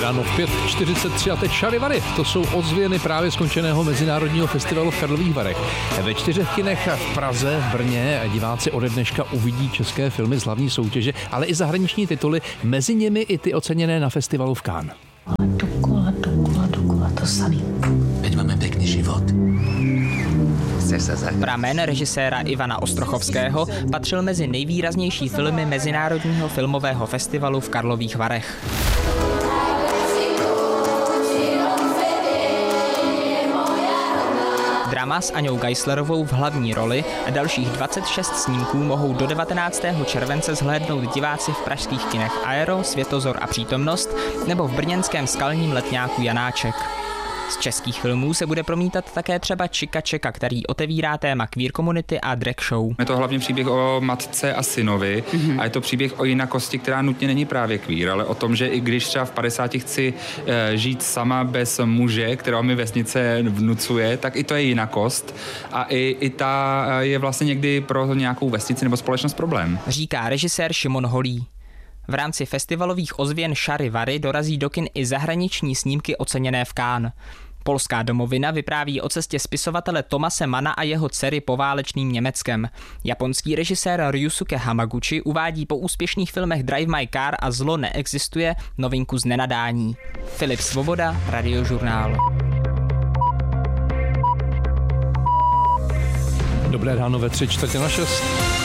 ráno v 5:43 a teď Šarivary. To jsou ozvěny právě skončeného mezinárodního festivalu v Karlových Varech. Ve 4 kinech v Praze, v Brně diváci ode dneška uvidí české filmy z hlavní soutěže, ale i zahraniční tituly, mezi nimi i ty oceněné na festivalu v Cannes. Dokola, to samý. Veď máme pěkný život. Pramen režiséra Ivana Ostrochovského patřil mezi nejvýraznější filmy Mezinárodního filmového festivalu v Karlových Varech. Drama s Aňou Geislerovou v hlavní roli a dalších 26 snímků mohou do 19. července zhlédnout diváci v pražských kinech Aero, Světozor a Přítomnost nebo v brněnském skalním letňáku Janáček. Z českých filmů se bude promítat také třeba Čika Čeka, který otevírá téma queer komunity a drag show. Je to hlavně příběh o matce a synovi a je to příběh o jinakosti, která nutně není právě queer, ale o tom, že i když třeba v 50 chci žít sama bez muže, kterého mi vesnice vnucuje, tak i to je jinakost a i ta je vlastně někdy pro nějakou vesnici nebo společnost problém. Říká režisér Šimon Holý. V rámci festivalových ozvěn Šarivary dorazí do kin i zahraniční snímky oceněné v Cannes. Polská domovina vypráví o cestě spisovatele Tomase Mana a jeho dcery poválečným Německem. Japonský režisér Ryusuke Hamaguchi uvádí po úspěšných filmech Drive My Car a Zlo neexistuje novinku z Nenadání. Filip Svoboda, Radiožurnál. Dobré ráno ve 5:45.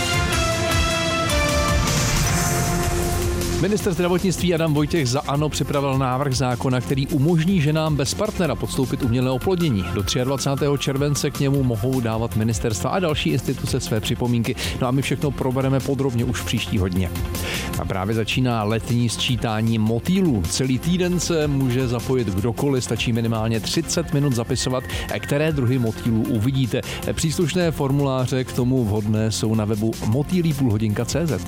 Ministr zdravotnictví Adam Vojtěch za ANO připravil návrh zákona, který umožní ženám bez partnera podstoupit umělé oplodnění. Do 23. července k němu mohou dávat ministerstva a další instituce své připomínky. No a my všechno probereme podrobně už v příští dně. A právě začíná letní sčítání motýlů. Celý týden se může zapojit kdokoliv, stačí minimálně 30 minut zapisovat, které druhy motýlů uvidíte. Příslušné formuláře k tomu vhodné jsou na webu motýlí.cz.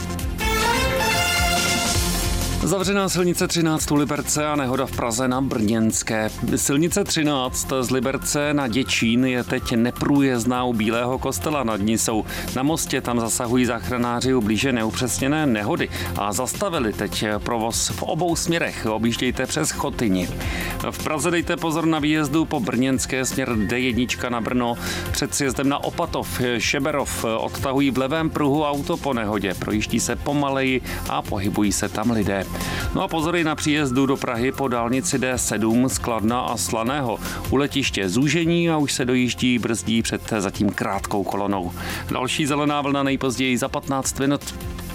Zavřená silnice 13 u Liberce a nehoda v Praze na Brněnské. Silnice 13 z Liberce na Děčín je teď neprůjezdná u Bílého kostela. Nad ní jsou na mostě, tam zasahují záchranáři u blíže neupřesněné nehody a zastavili teď provoz v obou směrech. Objíždějte přes Chotyni. V Praze dejte pozor na výjezdu po Brněnské směr D1 na Brno. Před sjezdem na Opatov, Šeberov odtahují v levém pruhu auto po nehodě. Projíždí se pomaleji a pohybují se tam lidé. No a pozory na příjezdu do Prahy po dálnici D7 z Kladna a Slaného. U letiště zúžení a už se dojíždí, brzdí před zatím krátkou kolonou. Další zelená vlna nejpozději za 15 minut.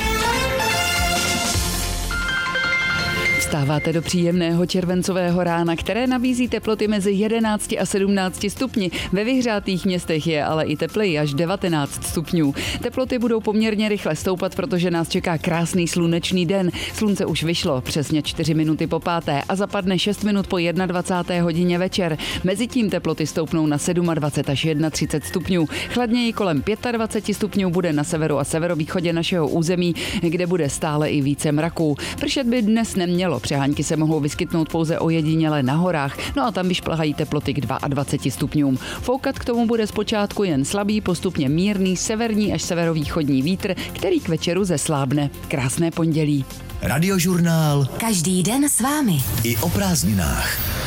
Vstáváte do příjemného červencového rána, které nabízí teploty mezi 11 a 17 stupni. Ve vyhřátých městech je ale i tepleji až 19 stupňů. Teploty budou poměrně rychle stoupat, protože nás čeká krásný slunečný den. Slunce už vyšlo přesně 4 minuty po 5. a zapadne 6 minut po 21. hodině večer. Mezitím teploty stoupnou na 27 až 31 stupňů. Chladněji kolem 25 stupňů bude na severu a severovýchodě našeho území, kde bude stále i více mraků. Pršet by dnes nemělo. Přehánky se mohou vyskytnout pouze ojediněle na horách, no a tam vyšplhají teploty k 22 stupňům. Foukat k tomu bude zpočátku jen slabý, postupně mírný severní až severovýchodní vítr, který k večeru zeslábne. Krásné pondělí. Radiožurnál. Každý den s vámi. I o prázdninách.